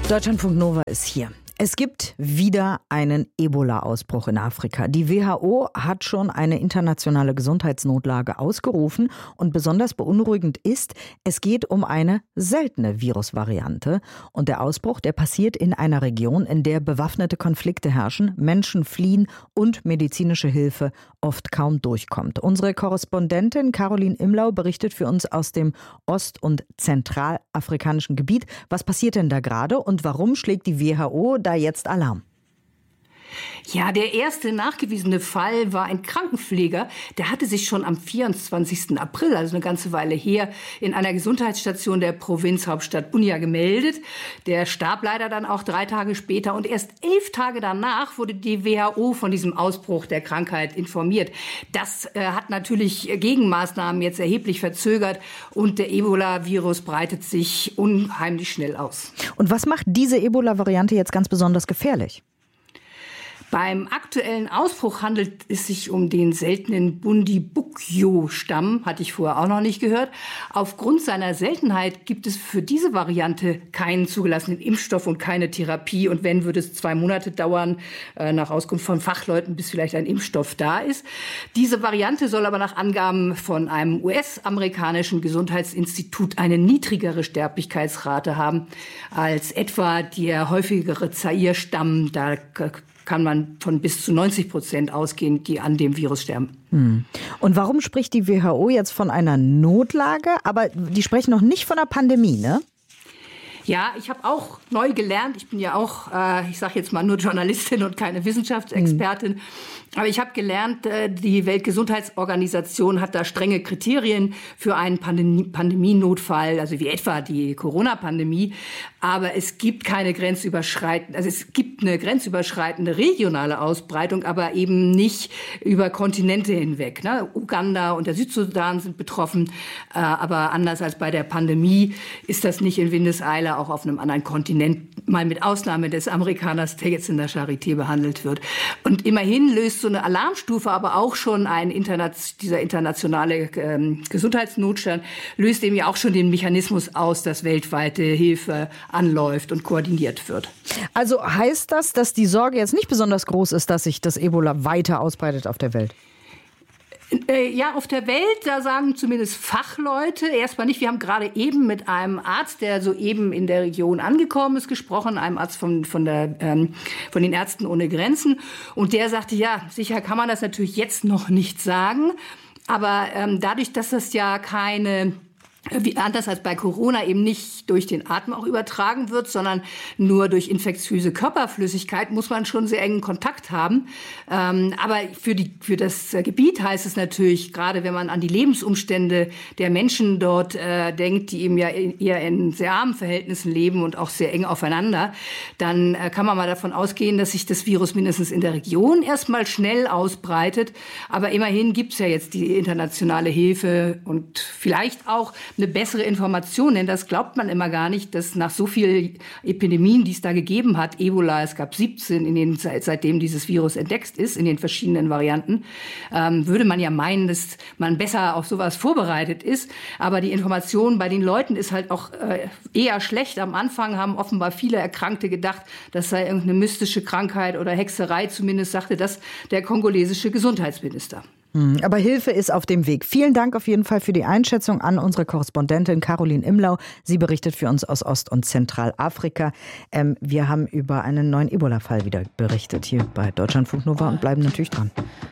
Deutschlandfunk Nova ist hier. Es gibt wieder einen Ebola-Ausbruch in Afrika. Die WHO hat schon eine internationale Gesundheitsnotlage ausgerufen und besonders beunruhigend ist, es geht um eine seltene Virusvariante. Und der Ausbruch, der passiert in einer Region, in der bewaffnete Konflikte herrschen, Menschen fliehen und medizinische Hilfe oft kaum durchkommt. Unsere Korrespondentin Caroline Imlau berichtet für uns aus dem ost- und zentralafrikanischen Gebiet. Was passiert denn da gerade und warum schlägt die WHO da jetzt Alarm? Ja, der erste nachgewiesene Fall war ein Krankenpfleger. Der hatte sich schon am 24. April, also eine ganze Weile her, in einer Gesundheitsstation der Provinzhauptstadt Bunia gemeldet. Der starb leider dann auch 3 Tage später. Und erst 11 Tage danach wurde die WHO von diesem Ausbruch der Krankheit informiert. Das hat natürlich Gegenmaßnahmen jetzt erheblich verzögert. Und der Ebola-Virus breitet sich unheimlich schnell aus. Und was macht diese Ebola-Variante jetzt ganz besonders gefährlich? Beim aktuellen Ausbruch handelt es sich um den seltenen Bundibugyo-Stamm, hatte ich vorher auch noch nicht gehört. Aufgrund seiner Seltenheit gibt es für diese Variante keinen zugelassenen Impfstoff und keine Therapie. Und wenn, würde es 2 Monate dauern, nach Auskunft von Fachleuten, bis vielleicht ein Impfstoff da ist. Diese Variante soll aber nach Angaben von einem US-amerikanischen Gesundheitsinstitut eine niedrigere Sterblichkeitsrate haben als etwa der häufigere Zaire-Stamm. Da kann man von bis zu 90% ausgehen, die an dem Virus sterben. Und warum spricht die WHO jetzt von einer Notlage? Aber die sprechen noch nicht von einer Pandemie, ne? Ja, ich habe auch neu gelernt. Ich bin ja auch, ich sage jetzt mal nur Journalistin und keine Wissenschaftsexpertin. Aber ich habe gelernt, die Weltgesundheitsorganisation hat da strenge Kriterien für einen Pandemienotfall, also wie etwa die Corona-Pandemie. Aber es gibt keine grenzüberschreitende, also es gibt eine grenzüberschreitende regionale Ausbreitung, aber eben nicht über Kontinente hinweg. Ne? Uganda und der Südsudan sind betroffen. Aber anders als bei der Pandemie ist das nicht in Windeseile auch auf einem anderen Kontinent, mal mit Ausnahme des Amerikaners, der jetzt in der Charité behandelt wird. Und immerhin löst so eine Alarmstufe, aber auch schon dieser internationale Gesundheitsnotstand löst eben ja auch schon den Mechanismus aus, dass weltweite Hilfe anläuft und koordiniert wird. Also heißt das, dass die Sorge jetzt nicht besonders groß ist, dass sich das Ebola weiter ausbreitet auf der Welt? Ja, auf der Welt, da sagen zumindest Fachleute erstmal nicht. Wir haben gerade eben mit einem Arzt, der soeben in der Region angekommen ist, gesprochen, einem Arzt von den Ärzten ohne Grenzen. Und der sagte, ja, sicher kann man das natürlich jetzt noch nicht sagen. Aber dadurch, dass das ja anders als bei Corona eben nicht durch den Atem auch übertragen wird, sondern nur durch infektiöse Körperflüssigkeit, muss man schon sehr engen Kontakt haben. Aber für das Gebiet heißt es natürlich, gerade wenn man an die Lebensumstände der Menschen dort denkt, die eben ja eher in sehr armen Verhältnissen leben und auch sehr eng aufeinander, dann kann man mal davon ausgehen, dass sich das Virus mindestens in der Region erstmal schnell ausbreitet. Aber immerhin gibt es ja jetzt die internationale Hilfe und vielleicht auch eine bessere Information, denn das glaubt man immer gar nicht, dass nach so vielen Epidemien, die es da gegeben hat, Ebola, es gab 17, seitdem dieses Virus entdeckt ist, in den verschiedenen Varianten, würde man ja meinen, dass man besser auf sowas vorbereitet ist. Aber die Information bei den Leuten ist halt auch eher schlecht. Am Anfang haben offenbar viele Erkrankte gedacht, das sei irgendeine mystische Krankheit oder Hexerei, zumindest sagte das der kongolesische Gesundheitsminister. Aber Hilfe ist auf dem Weg. Vielen Dank auf jeden Fall für die Einschätzung an unsere Korrespondentin Caroline Imlau. Sie berichtet für uns aus Ost- und Zentralafrika. Wir haben über einen neuen Ebola-Fall wieder berichtet hier bei Deutschlandfunk Nova und bleiben natürlich dran.